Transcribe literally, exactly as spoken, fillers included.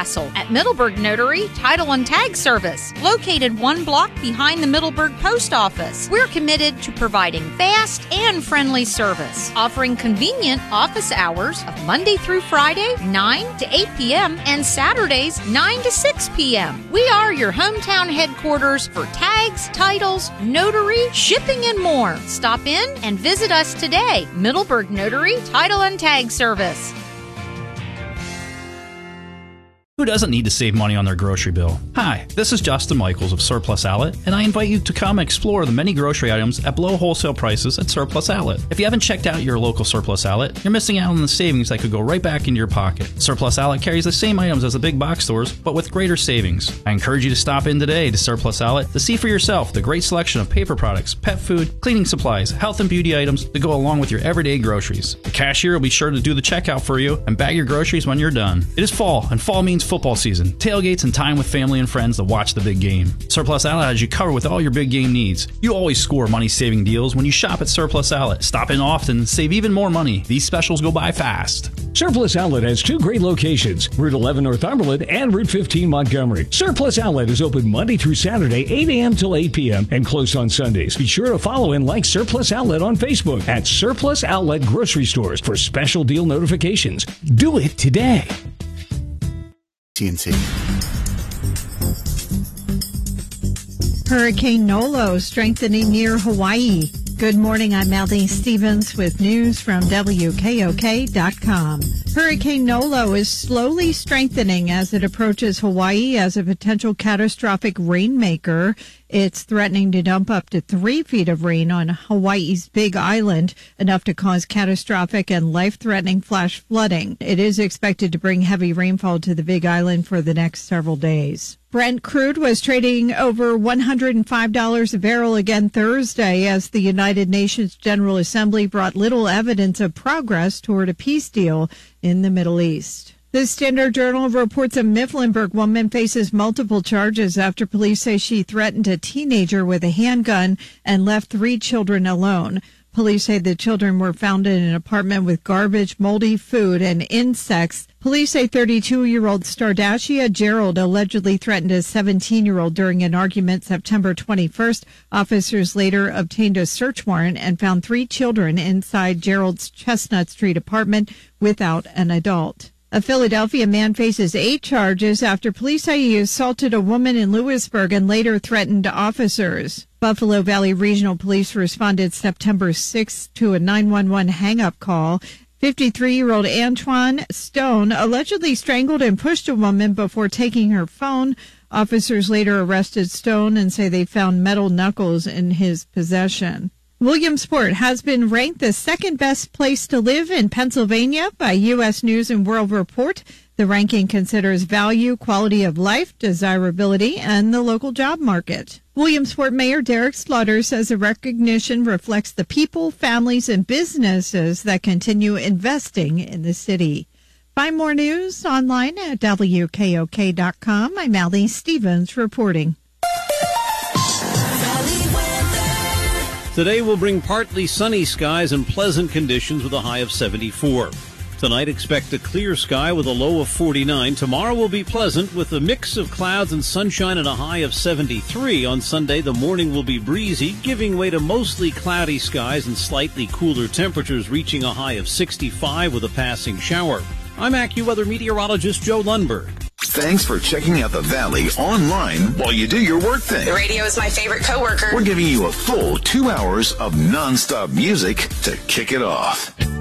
hassle at Middleburg Notary Title and Tag Service, located one block behind the Middleburg Post Office. We're committed to providing fast and friendly service, offering convenient office hours of Monday through Friday, nine to eight p.m., and Saturdays, nine to six p.m. We are your hometown headquarters for tags, titles, notary, shipping, and more. Stop in and visit us today. Middleburg Notary Title and Tag Service. Who doesn't need to save money on their grocery bill? Hi, this is Justin Michaels of Surplus Outlet, and I invite you to come explore the many grocery items at below wholesale prices at Surplus Outlet. If you haven't checked out your local Surplus Outlet, you're missing out on the savings that could go right back into your pocket. Surplus Outlet carries the same items as the big box stores, but with greater savings. I encourage you to stop in today to Surplus Outlet to see for yourself the great selection of paper products, pet food, cleaning supplies, health and beauty items that go along with your everyday groceries. The cashier will be sure to do the checkout for you and bag your groceries when you're done. It is fall, and fall means football season, tailgates, and time with family and friends to watch the big game. Surplus Outlet has you covered with all your big game needs. You always score money-saving deals when you shop at Surplus Outlet. Stop in often and save even more money. These specials go by fast. Surplus Outlet has two great locations, Route eleven Northumberland and Route fifteen Montgomery. Surplus Outlet is open Monday through Saturday, eight a.m. till eight p.m. and closed on Sundays. Be sure to follow and like Surplus Outlet on Facebook at Surplus Outlet Grocery Stores for special deal notifications. Do it today. T N T. Hurricane Nolo strengthening near Hawaii. Good morning, I'm Maldy Stevens with news from W K O K dot com. Hurricane Nolo is slowly strengthening as it approaches Hawaii as a potential catastrophic rainmaker. It's threatening to dump up to three feet of rain on Hawaii's Big Island, enough to cause catastrophic and life-threatening flash flooding. It is expected to bring heavy rainfall to the Big Island for the next several days. Brent crude was trading over one hundred five dollars a barrel again Thursday as the United Nations General Assembly brought little evidence of progress toward a peace deal in the Middle East. The Standard Journal reports a Mifflinburg woman faces multiple charges after police say she threatened a teenager with a handgun and left three children alone. Police say the children were found in an apartment with garbage, moldy food, and insects. Police say thirty-two-year-old Stardashia Gerald allegedly threatened a seventeen-year-old during an argument September twenty-first. Officers later obtained a search warrant and found three children inside Gerald's Chestnut Street apartment without an adult. A Philadelphia man faces eight charges after police say he assaulted a woman in Lewisburg and later threatened officers. Buffalo Valley Regional Police responded September sixth to a nine one one hang-up call. fifty-three-year-old Antoine Stone allegedly strangled and pushed a woman before taking her phone. Officers later arrested Stone and say they found metal knuckles in his possession. Williamsport has been ranked the second best place to live in Pennsylvania by U S News and World Report. The ranking considers value, quality of life, desirability, and the local job market. Williamsport Mayor Derek Slaughter says the recognition reflects the people, families, and businesses that continue investing in the city. Find more news online at W K O K dot com. I'm Maldy Stevens reporting. Today will bring partly sunny skies and pleasant conditions with a high of seventy-four. Tonight, expect a clear sky with a low of forty-nine. Tomorrow will be pleasant with a mix of clouds and sunshine and a high of seventy-three. On Sunday, the morning will be breezy, giving way to mostly cloudy skies and slightly cooler temperatures, reaching a high of sixty-five with a passing shower. I'm AccuWeather meteorologist Joe Lundberg. Thanks for checking out the Valley online while you do your work thing. The radio is my favorite coworker. We're giving you a full two hours of nonstop music to kick it off.